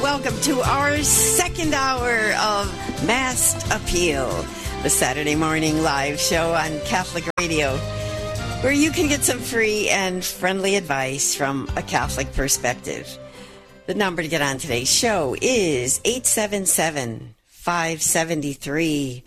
welcome to our second hour of Masked Appeal, the Saturday morning live show on Catholic Radio, where you can get some free and friendly advice from a Catholic perspective. The number to get on today's show is 877-573-7825,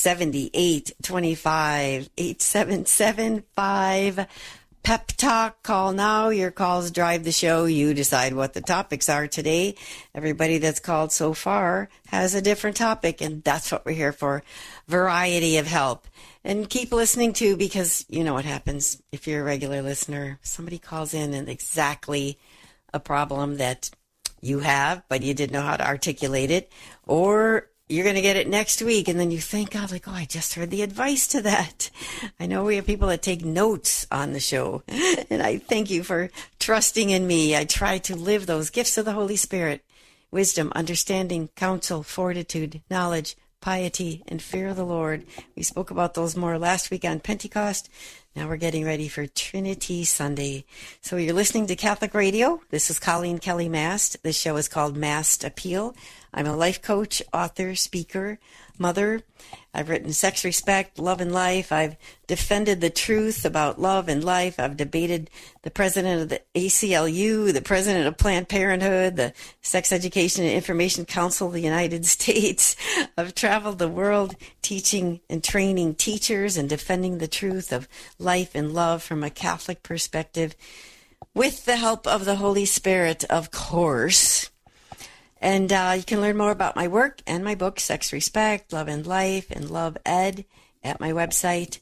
877-5 Pep Talk. Call now. Your calls drive the show. You decide what the topics are today. Everybody that's called so far has a different topic, and that's what we're here for. Variety of help. And keep listening too, because you know what happens if you're a regular listener. Somebody calls in and exactly a problem that you have, but you didn't know how to articulate it, or you're going to get it next week, and then you thank God, like, oh, I just heard the advice to that. I know we have people that take notes on the show, and I thank you for trusting in me. I try to live those gifts of the Holy Spirit: wisdom, understanding, counsel, fortitude, knowledge, piety, and fear of the Lord. We spoke about those more last week on Pentecost. Now we're getting ready for Trinity Sunday. So you're listening to Catholic Radio. This is Colleen Kelly Mast. This show is called Masked Appeal. I'm a life coach, author, speaker, mother. I've written Sex, Respect, Love and Life. I've defended the truth about love and life. I've debated the president of the ACLU, the president of Planned Parenthood, the Sex Education and Information Council of the United States. I've traveled the world teaching and training teachers and defending the truth of life and love from a Catholic perspective, with the help of the Holy Spirit, of course. And you can learn more about my work and my book, Sex, Respect, Love and Life, and Love Ed, at my website,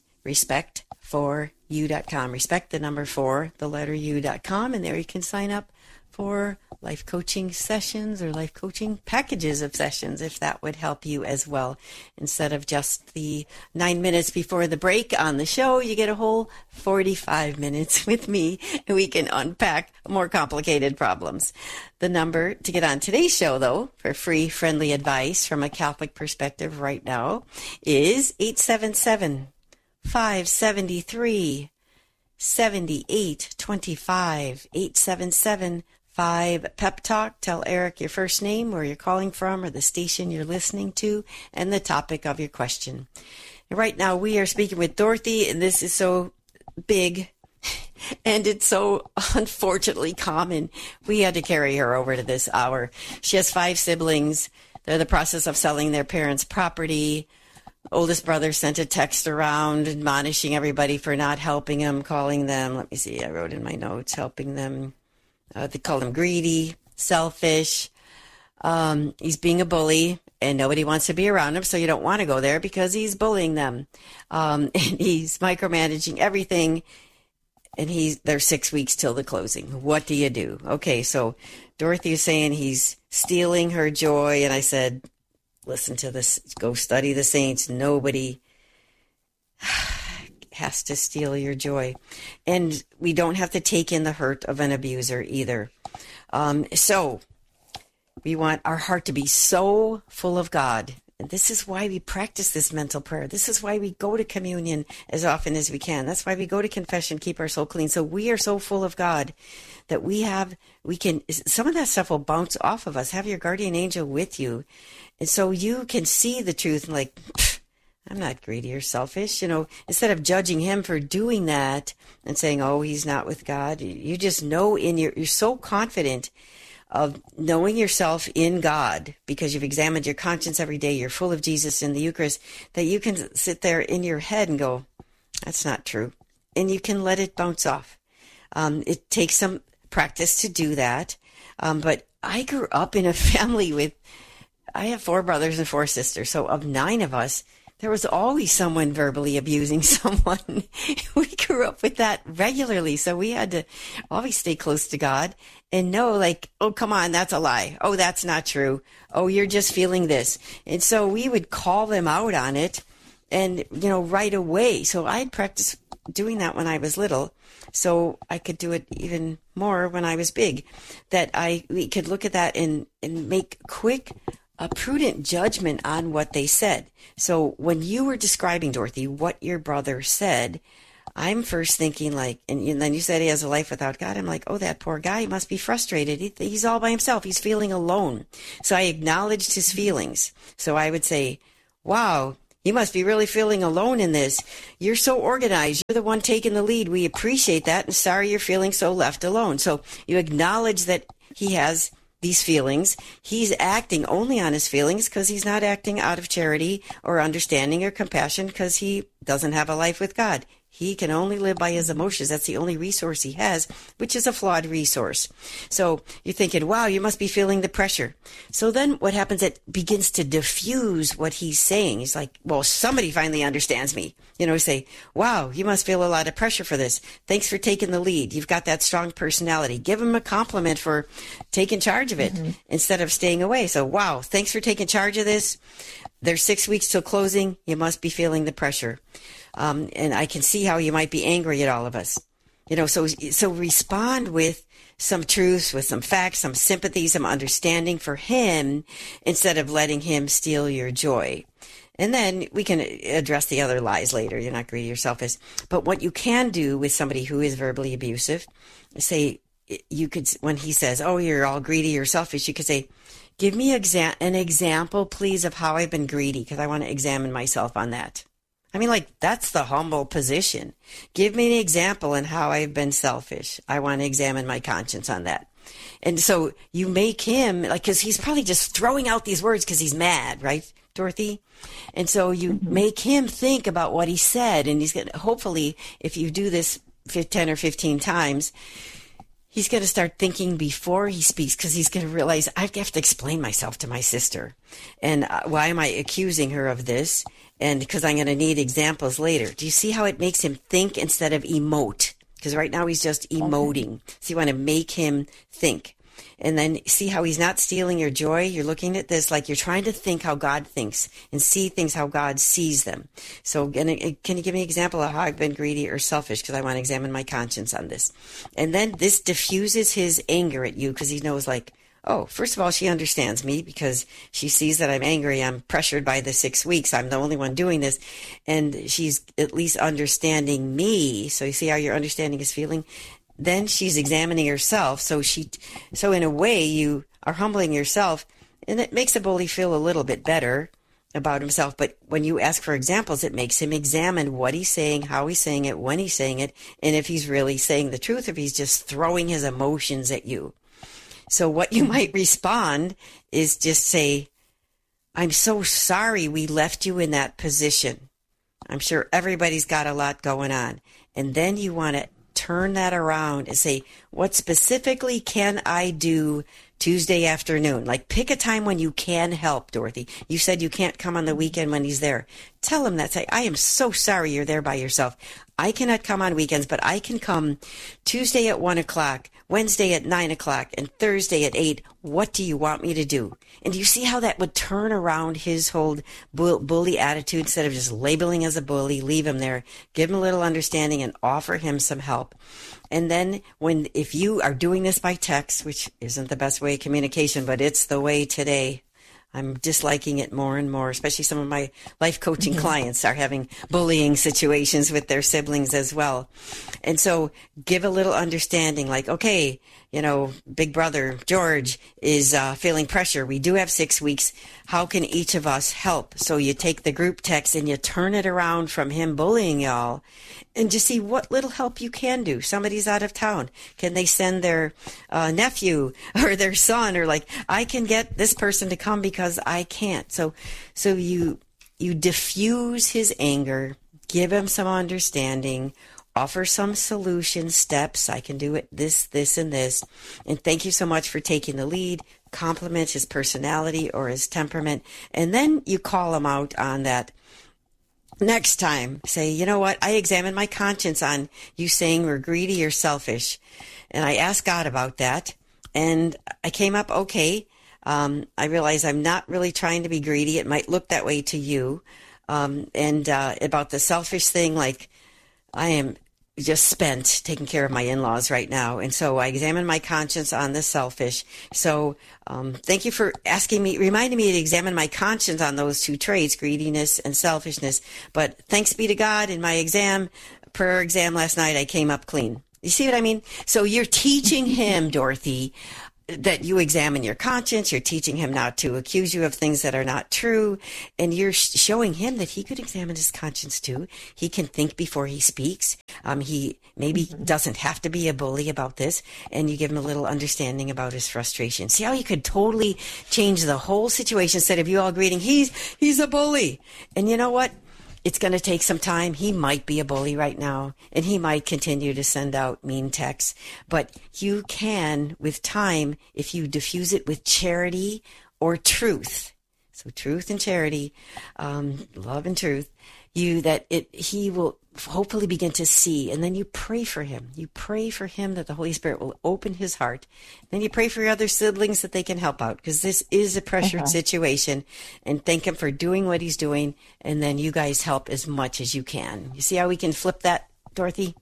respect4u.com. Respect the number 4, the letter u.com, and there you can sign up for life coaching sessions or life coaching packages of sessions, if that would help you as well. Instead of just the 9 minutes before the break on the show, you get a whole 45 minutes with me, and we can unpack more complicated problems. The number to get on today's show, though, for free, friendly advice from a Catholic perspective right now, is 877-573-7825, 877-5 Pep Talk. Tell Eric your first name, where you're calling from, or the station you're listening to, and the topic of your question. And right now we are speaking with Dorothy, and this is so big and it's so unfortunately common. We had to carry her over to this hour. She has 5 siblings. They're in the process of selling their parents' property. Oldest brother sent a text around admonishing everybody for not helping him, calling them, let me see, I wrote in my notes, helping them. They call him greedy, selfish. He's being a bully, and nobody wants to be around him, so you don't want to go there because he's bullying them. And he's micromanaging everything, and there's 6 weeks till the closing. What do you do? Okay, so Dorothy is saying he's stealing her joy, and I said, listen to this, go study the saints. Nobody has to steal your joy. And we don't have to take in the hurt of an abuser either. So we want our heart to be so full of God. And this is why we practice this mental prayer. This is why we go to communion as often as we can. That's why we go to confession, keep our soul clean. So we are so full of God that some of that stuff will bounce off of us. Have your guardian angel with you. And so you can see the truth and like, I'm not greedy or selfish, instead of judging him for doing that and saying, oh, he's not with God. You just know you're so confident of knowing yourself in God because you've examined your conscience every day. You're full of Jesus in the Eucharist, that you can sit there in your head and go, that's not true. And you can let it bounce off. It takes some practice to do that. But I grew up in a family I have 4 brothers and 4 sisters. So of 9 of us, there was always someone verbally abusing someone. We grew up with that regularly. So we had to always stay close to God and know, like, oh, come on, that's a lie. Oh, that's not true. Oh, you're just feeling this. And so we would call them out on it and, right away. So I'd practiced doing that when I was little. So I could do it even more when I was big, that we could look at that and make a prudent judgment on what they said. So when you were describing, Dorothy, what your brother said, I'm first thinking like, and then you said he has a life without God. I'm like, oh, that poor guy, he must be frustrated. He's all by himself. He's feeling alone. So I acknowledged his feelings. So I would say, wow, you must be really feeling alone in this. You're so organized. You're the one taking the lead. We appreciate that. And sorry you're feeling so left alone. So you acknowledge that he has these feelings. He's acting only on his feelings because he's not acting out of charity or understanding or compassion because he doesn't have a life with God. He can only live by his emotions. That's the only resource he has, which is a flawed resource. So you're thinking, wow, you must be feeling the pressure. So then what happens, it begins to diffuse what he's saying. He's like, well, somebody finally understands me. Say, wow, you must feel a lot of pressure for this. Thanks for taking the lead. You've got that strong personality. Give him a compliment for taking charge of it instead of staying away. So, wow, thanks for taking charge of this. There's 6 weeks till closing. You must be feeling the pressure. And I can see how you might be angry at all of us. So respond with some truths, with some facts, some sympathy, some understanding for him instead of letting him steal your joy. And then we can address the other lies later. You're not greedy or selfish. But what you can do with somebody who is verbally abusive, say, you could, when he says, oh, you're all greedy or selfish, you could say, give me an example, please, of how I've been greedy, because I want to examine myself on that. I mean, that's the humble position. Give me an example in how I've been selfish. I want to examine my conscience on that. And so you make him, because he's probably just throwing out these words because he's mad, right, Dorothy? And so you make him think about what he said, and he's going to, hopefully, if you do this 10 or 15 times, he's going to start thinking before he speaks, because he's going to realize, I have to explain myself to my sister. And why am I accusing her of this? And because I'm going to need examples later. Do you see how it makes him think instead of emote? Because right now he's just emoting. So you want to make him think. And then see how he's not stealing your joy. You're looking at this like you're trying to think how God thinks and see things how God sees them. So can you give me an example of how I've been greedy or selfish? Because I want to examine my conscience on this. And then this diffuses his anger at you, because he knows oh, first of all, she understands me because she sees that I'm angry. I'm pressured by the 6 weeks. I'm the only one doing this. And she's at least understanding me. So you see how your understanding is feeling? Then she's examining herself. So in a way, you are humbling yourself, and it makes the bully feel a little bit better about himself. But when you ask for examples, it makes him examine what he's saying, how he's saying it, when he's saying it, and if he's really saying the truth, if he's just throwing his emotions at you. So what you might respond is just say, I'm so sorry we left you in that position. I'm sure everybody's got a lot going on. And then you want to turn that around and say, what specifically can I do Tuesday afternoon? Pick a time when you can help, Dorothy. You said you can't come on the weekend when he's there. Tell him that. Say, I am so sorry you're there by yourself. I cannot come on weekends, but I can come Tuesday at 1 o'clock, Wednesday at 9 o'clock, and Thursday at 8. What do you want me to do? And do you see how that would turn around his whole bully attitude? Instead of just labeling as a bully, leave him there, give him a little understanding, and offer him some help. And then if you are doing this by text, which isn't the best way of communication, but it's the way today, I'm disliking it more and more, especially some of my life coaching clients are having bullying situations with their siblings as well. And so give a little understanding, okay, Big Brother George is feeling pressure. We do have 6 weeks. How can each of us help? So you take the group text and you turn it around from him bullying y'all and just see what little help you can do. Somebody's out of town. Can they send their nephew or their son, or I can get this person to come because I can't. So you diffuse his anger, give him some understanding, offer some solution steps. I can do it, this, and this. And thank you so much for taking the lead. Compliment his personality or his temperament. And then you call him out on that. Next time, say, you know what? I examined my conscience on you saying we're greedy or selfish. And I asked God about that. And I came up okay. I realize I'm not really trying to be greedy. It might look that way to you. And about the selfish thing, I am just spent taking care of my in-laws right now. And so I examine my conscience on the selfish. So thank you for reminding me to examine my conscience on those two traits, greediness and selfishness. But thanks be to God, in my exam prayer exam last night, I came up clean. You see what I mean? So you're teaching him, Dorothy, that you examine your conscience. You're teaching him not to accuse you of things that are not true. And you're showing him that he could examine his conscience too. He can think before he speaks. He maybe doesn't have to be a bully about this. And you give him a little understanding about his frustration. See how you could totally change the whole situation instead of you all greeting, he's a bully. And you know what? It's going to take some time. He might be a bully right now, and he might continue to send out mean texts. But you can, with time, if you diffuse it with charity or truth. So truth and charity, love and truth. He will hopefully begin to see, and then you pray for him. You pray for him that the Holy Spirit will open his heart. Then you pray for your other siblings that they can help out, because this is a pressured situation, and thank him for doing what he's doing, and then you guys help as much as you can. You see how we can flip that, Dorothy?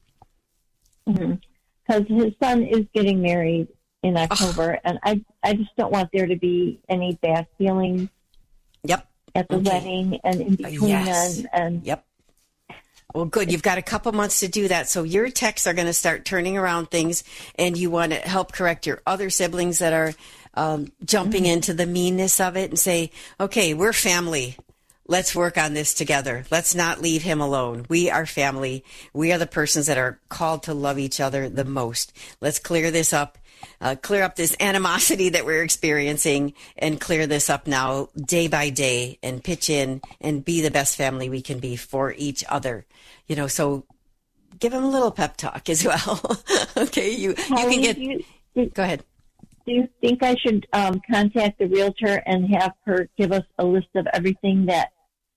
Because his son is getting married in October, and I just don't want there to be any bad feelings. Yep. At the wedding and in between then. And yep. Well, good. You've got a couple months to do that. So your texts are going to start turning around things, and you want to help correct your other siblings that are jumping into the meanness of it and say, okay, we're family. Let's work on this together. Let's not leave him alone. We are family. We are the persons that are called to love each other the most. Let's clear this up. Clear up this animosity that we're experiencing and clear this up now day by day and pitch in and be the best family we can be for each other. You know, so give him a little pep talk as well. Okay, you can get... Go ahead. Do you think I should contact the realtor and have her give us a list of everything that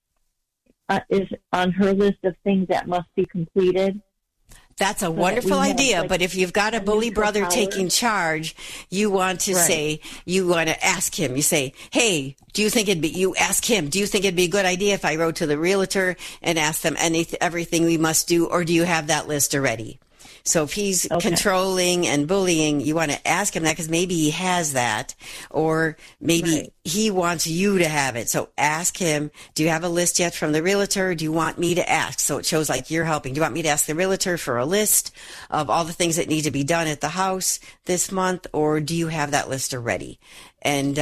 is on her list of things that must be completed? That's a wonderful idea, but if you've got a bully brother taking charge, you want to you want to ask him. You say, hey, you ask him, do you think it'd be a good idea if I wrote to the realtor and asked them everything we must do, or do you have that list already? So if he's controlling and bullying, you want to ask him that because maybe he has that, or maybe he wants you to have it. So ask him, do you have a list yet from the realtor? Or do you want me to ask? So it shows like you're helping. Do you want me to ask the realtor for a list of all the things that need to be done at the house this month, or do you have that list already? And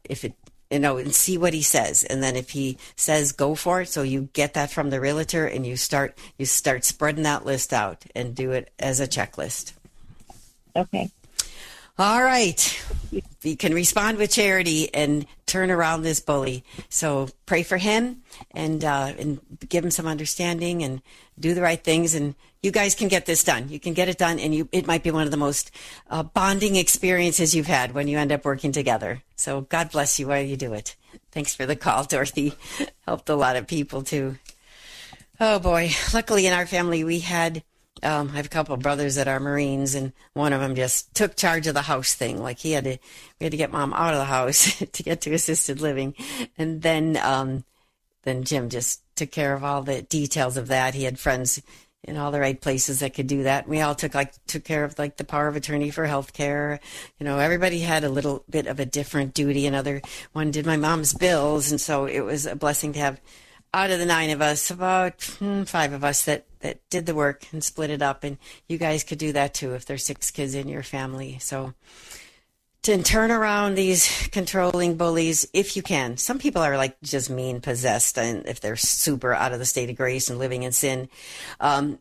and see what he says. And then if he says go for it, so you get that from the realtor and you start spreading that list out and do it as a checklist. Okay. All right. You can respond with charity and turn around this bully. So pray for him and give him some understanding and do the right things, and you guys can get this done. You can get it done, and it might be one of the most bonding experiences you've had when you end up working together. So God bless you while you do it. Thanks for the call, Dorothy. Helped a lot of people, too. Oh, boy. Luckily, in our family, we had... I have a couple of brothers that are Marines, and one of them just took charge of the house thing. Like we had to get Mom out of the house to get to assisted living. And then Jim just took care of all the details of that. He had friends in all the right places that could do that. We all took care of like the power of attorney for health care. You know, everybody had a little bit of a different duty. Another one did my mom's bills. And so it was a blessing to have, out of the 9 of us, about 5 of us that did the work and split it up. And you guys could do that too if there's 6 kids in your family. So to turn around these controlling bullies, if you can. Some people are like just mean possessed, and if they're super out of the state of grace and living in sin, and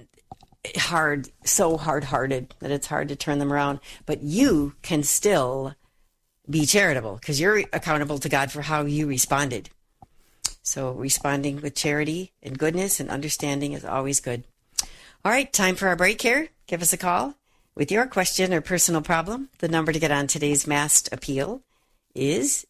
so hard-hearted that it's hard to turn them around. But you can still be charitable because you're accountable to God for how you responded. So responding with charity and goodness and understanding is always good. All right, time for our break here. Give us a call with your question or personal problem. The number to get on today's masked appeal is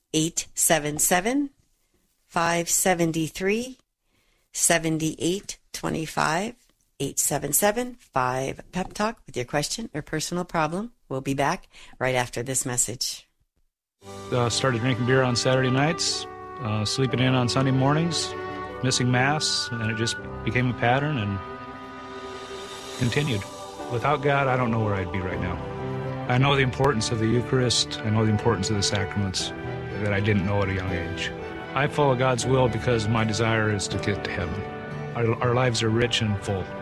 877-573-7825. 877-5-PEP-TALK with your question or personal problem. We'll be back right after this message. Started drinking beer on Saturday nights. Sleeping in on Sunday mornings, missing Mass, and it just became a pattern and continued. Without God, I don't know where I'd be right now. I know the importance of the Eucharist. I know the importance of the sacraments that I didn't know at a young age. I follow God's will because my desire is to get to heaven. Our lives are rich and full.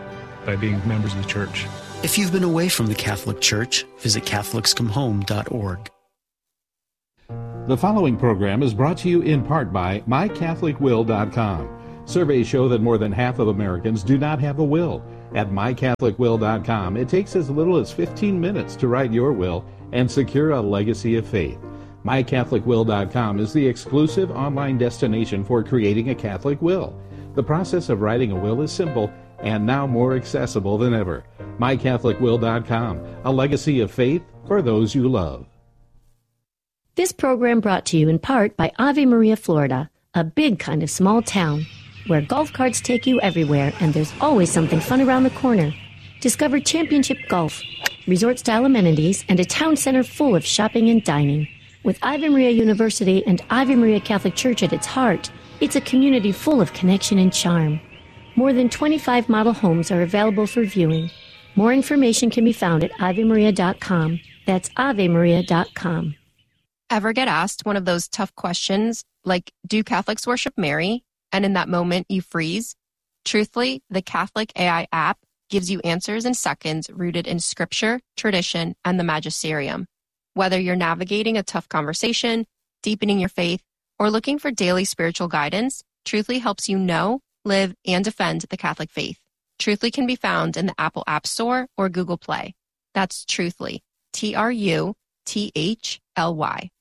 by being members of the church. If you've been away from the Catholic Church, visit CatholicsComeHome.org. The following program is brought to you in part by MyCatholicWill.com. Surveys show that more than half of Americans do not have a will. At MyCatholicWill.com, it takes as little as 15 minutes to write your will and secure a legacy of faith. MyCatholicWill.com is the exclusive online destination for creating a Catholic will. The process of writing a will is simple and now more accessible than ever. MyCatholicWill.com, a legacy of faith for those you love. This program brought to you in part by Ave Maria, Florida, a big kind of small town where golf carts take you everywhere and there's always something fun around the corner. Discover championship golf, resort-style amenities, and a town center full of shopping and dining. With Ave Maria University and Ave Maria Catholic Church at its heart, it's a community full of connection and charm. More than 25 model homes are available for viewing. More information can be found at AveMaria.com. That's AveMaria.com. Ever get asked one of those tough questions like, do Catholics worship Mary? And in that moment, you freeze? Truthfully, the Catholic AI app gives you answers in seconds rooted in scripture, tradition, and the magisterium. Whether you're navigating a tough conversation, deepening your faith, or looking for daily spiritual guidance, Truthfully helps you know, live, and defend the Catholic faith. Truthfully can be found in the Apple App Store or Google Play. That's Truthfully, Truthly.